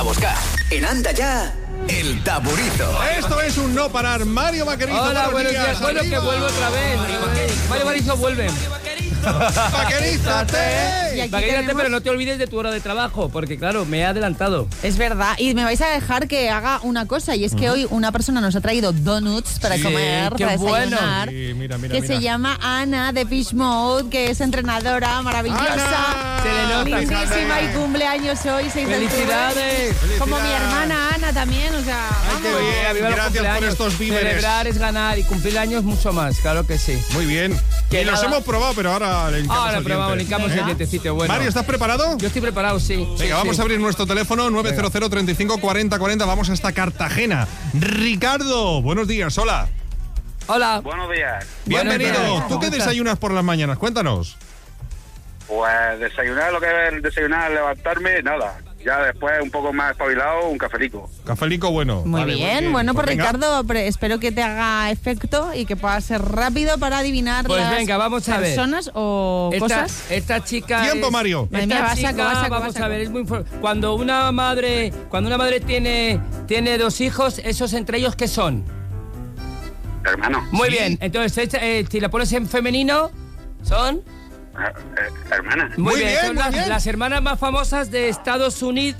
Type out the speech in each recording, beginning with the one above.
buscar. En Anda Ya, El Taburizo. Esto es un no parar. Mario Vaquerizo. Hola, buenos días. Bueno, que vuelvo otra vez. Mario Vaquerizo vuelve. ¡Vaquerízate! Vaquerízate, pero no te olvides de tu hora de trabajo, porque claro, me he adelantado. Es verdad. Y me vais a dejar que haga una cosa, y es que hoy una persona nos ha traído donuts para comer, qué para desayunar. bueno. Sí, mira. Se llama Ana de Fish Mode, que es entrenadora maravillosa. ¡Ana! Se le nota. Lindísima y cumpleaños hoy, 6 de octubre. ¡Felicidades! Como mi hermana Ana también, o sea, Ay, vamos. qué bien. Viva los Gracias por cumpleaños. estos víveres. Celebrar es ganar y cumplir años mucho más, claro que sí. Muy bien. Que Y los nada. hemos probado, pero ahora le hincamos Ahora el probamos, diente. linkamos el dientecito bueno. Mario, ¿estás preparado? Yo estoy preparado, sí. Venga, vamos a abrir nuestro teléfono 900 35 40 40. Vamos hasta Cartagena. Ricardo, buenos días, hola. Hola. Buenos días. Bienvenido. Buenos días. ¿Tú qué desayunas por las mañanas? Cuéntanos. Pues desayunar, lo que es desayunar, levantarme, nada. Ya después, un poco más espabilado, un cafelico. Cafelico bueno. Muy Vale, bien, bueno, pues venga. Ricardo, espero que te haga efecto y que pueda ser rápido para adivinar Pues las venga, vamos a ver. personas o cosas. Esta chica Tiempo, es- Mario. Madre mía, Esta va a chica, saco, va a saco, vamos va a saco. a ver, es muy cuando una madre tiene dos hijos, esos entre ellos ¿qué son? Hermano. Muy Sí. bien. Entonces, si la pones en femenino, son Hermana. Muy bien, bien, son muy las, bien. las hermanas más famosas de Estados Unidos,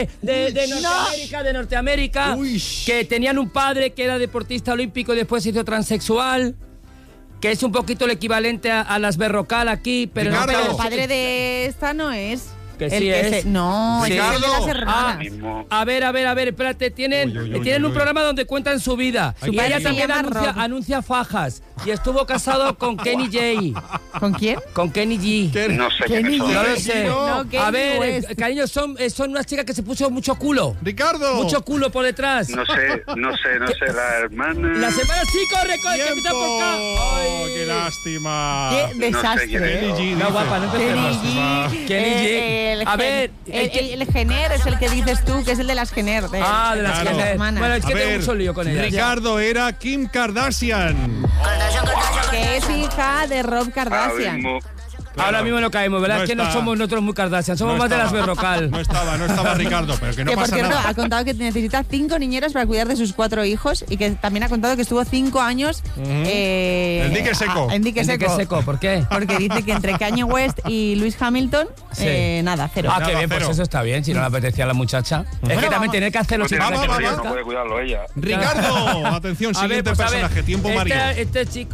de Norteamérica, Uy. que tenían un padre que era deportista olímpico y después se hizo transexual, que es un poquito el equivalente a las Berrocal aquí, pero Ricardo. Pero el estamos- padre de esta no es. Que el sí que es. no, Sí. ese es el de las Ricardo. hermanas. Mismo. A ver, espérate, tienen Uy, un uy. programa donde cuentan su vida. Ay, Y qué ella bien. también Se llama Rob. anuncia fajas. Y estuvo casado con Kenny J. ¿Con quién? Con Kenny G. No sé Kenny qué son. No lo sé. No, Kenny A ver, West. cariño, son unas chicas que se puso mucho culo. Ricardo. Mucho culo por detrás. No sé, la hermana. La semana sí, corre, que empieza por acá. ¡Tiempo! Ay. ¡Qué lástima! Qué No sé quién desastre. es. Kenny G, No, dice. guapa, no empecemos. Kenny G. Kenny G. A ver, el Jenner es el que dices tú, que es el de las Jenner. de las Claro. Jenner. hermanas. Bueno, es A que tengo ver, mucho lío con ella. Ricardo era Kim Kardashian. Que es hija de Rob Kardashian. Mismo. Ahora mismo no caemos, ¿verdad? No es que no está. somos nosotros muy Kardashian, somos más de las Berrocal. No estaba Ricardo, pero que no Que por pasa cierto, nada. ha contado que necesita 5 niñeras para cuidar de sus 4 hijos y que también ha contado que estuvo 5 años En dique seco. En dique ¿En seco. qué seco? ¿Por qué? Porque dice que entre Kanye West y Lewis Hamilton, Sí. nada, cero. Ah, Nada, qué bien, pues cero. eso está bien, si no le apetecía a la muchacha. Es que también vamos. tener que hacerlo No sin tiene Vamos, que vamos, te no vamos. puede cuidarlo ella. Ricardo, atención, A ver, siguiente pues a ver, personaje. Tiempo, Mario. Este chico,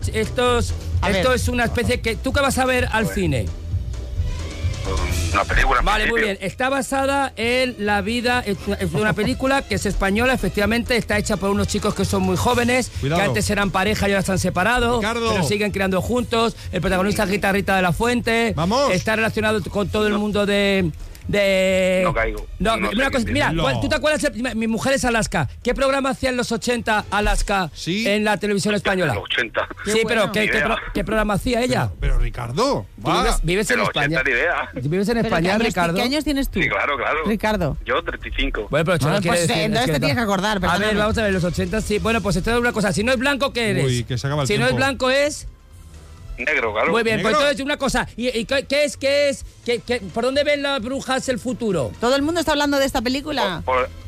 A ver. esto es una especie que... ¿Tú qué vas a ver al cine? Una película. en Vale, muy principio. bien. Está basada en la vida, es una película que es española, efectivamente, está hecha por unos chicos que son muy jóvenes, Cuidado. que antes eran pareja y ahora están separados, Ricardo. pero siguen creando juntos. El protagonista es Guitarrita de la Fuente. Vamos. Está relacionado con todo el mundo de... No caigo. No, No sé una cosa, qué mira, dices. ¿tú te acuerdas? Mi mujer es Alaska. ¿Qué programa hacía en los 80 Alaska Sí. en la televisión española? En los 80. Qué Sí, bueno. pero ¿qué, Ni idea. qué programa hacía ella? Pero Ricardo, ¿Tú va. vives En en los España? 80 ni idea. ¿Vives en Pero España, Ricardo? ¿Qué años tienes tú? Sí, claro. Ricardo. Yo 35. Bueno, pero eso no Bueno, quiere pues, decir... entonces es te tienes que acordar, A ver, perdóname. vamos a ver, los 80 sí. Bueno, pues esto es una cosa. Si no es blanco, ¿qué eres? Uy, que se acaba el si no tiempo. es blanco, es... Negro, claro. Muy bien, pues ¿Negro? entonces una cosa. ¿Y qué es? ¿Por dónde ven las brujas el futuro? Todo el mundo está hablando de esta película.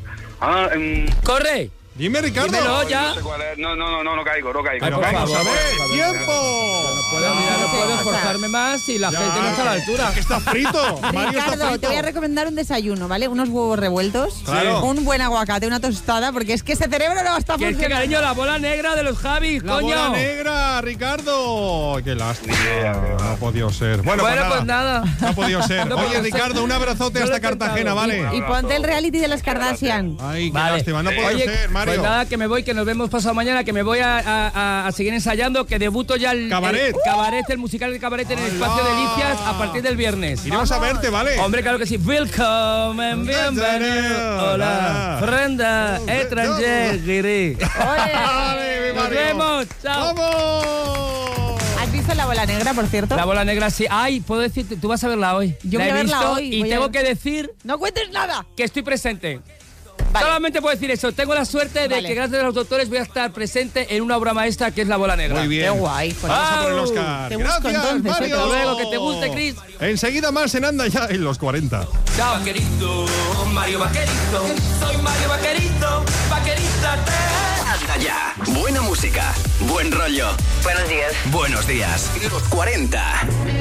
¡Corre! Dime, Ricardo. Dímelo ya. No sé cuál es. No caigo. Ay, Pero por vamos favor, a ver, por favor. tiempo. No puedo esforzarme más y la Ya, gente no está a la altura. Que está frito. Mario está Ricardo, frito. te voy a recomendar un desayuno, ¿vale? Unos huevos revueltos, Claro. un buen aguacate, una tostada, porque es que ese cerebro no está Que es que, funcionando. cariño, la bola negra de los Javis, La coño. bola negra, Ricardo. Qué lástima. Ni idea. No ha podido ser. Bueno, Pues nada. No ha podido ser. No Oye, puedo ser. Ricardo, un abrazote No lo hasta he intentado. Cartagena, ¿vale? Y ponte el reality de las Kardashian. Ay, qué Vale. lástima. No ha podido Oye, ser, Mario. pues nada, que me voy, que nos vemos pasado mañana, que me voy a seguir ensayando, que debuto ya el Cabaret. el musical de Cabaret en el ¡Hala! Espacio Delicias a partir del viernes. Iremos a verte, ¿vale? Hombre, claro que sí. Welcome, bienvenido. Hola, frenda, étranger, guiri. Vale, mi Nos Mario. vemos, chao. ¡Vamos! ¿Has visto la bola negra, por cierto? La bola negra, sí. Ay, puedo decirte, tú vas a verla hoy. Yo La voy he a verla visto hoy, y voy a tengo ver. que decir ¡No cuentes nada! que estoy presente. Vale. Solamente puedo decir eso. Tengo la suerte de Vale. que gracias a los doctores voy a estar presente en una obra maestra que es La Bola Negra. Muy bien. Qué guay. Pues Vamos a por el ¡Au! Oscar. Te busco Gracias, entonces, Mario. Hasta luego, que te guste, Chris. Enseguida más en Anda Ya en los 40. Chao. Vaquerito, Mario Vaquerito, soy Mario Vaquerito, vaquerízate. Anda Ya. Buena música, buen rollo. Buenos días. Buenos días. Los 40.